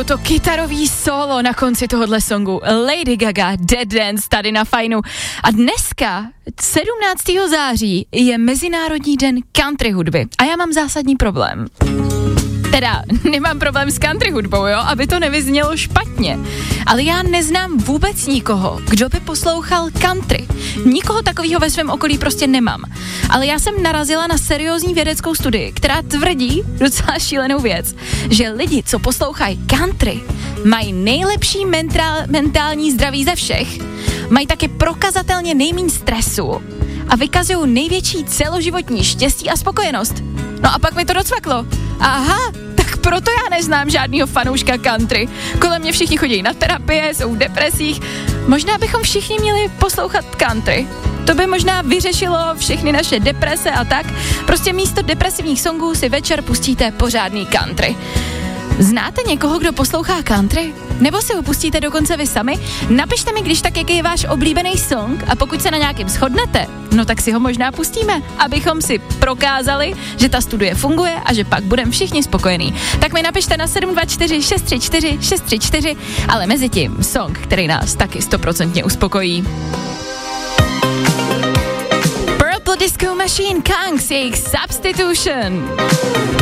bylo to kytarový solo na konci tohohle songu. Lady Gaga, Dead Dance tady na Fajnu. A dneska, 17. září, je Mezinárodní den country hudby. A já mám zásadní problém. Teda, nemám problém s country hudbou, jo, aby to nevyznělo špatně. Ale já neznám vůbec nikoho, kdo by poslouchal country. Nikoho takového ve svém okolí prostě nemám. Ale já jsem narazila na seriózní vědeckou studii, která tvrdí docela šílenou věc, že lidi, co poslouchají country, mají nejlepší mentální zdraví ze všech, mají taky prokazatelně nejméně stresu a vykazují největší celoživotní štěstí a spokojenost. No a pak mi to docvaklo. Aha, tak proto já neznám žádnýho fanouška country. Kolem mě všichni chodí na terapie, jsou v depresích. Možná bychom všichni měli poslouchat country. To by možná vyřešilo všechny naše deprese a tak. Prostě místo depresivních songů si večer pustíte pořádný country. Znáte někoho, kdo poslouchá country? Nebo si ho pustíte dokonce vy sami? Napište mi, když tak, jaký je váš oblíbený song a pokud se na nějakým shodnete, no tak si ho možná pustíme, abychom si prokázali, že ta studie funguje a že pak budeme všichni spokojení. Tak mi napište na 724 634 634, ale mezi tím song, který nás taky 100% uspokojí. Purple Disco Machine, Kangs, jejich Substitution.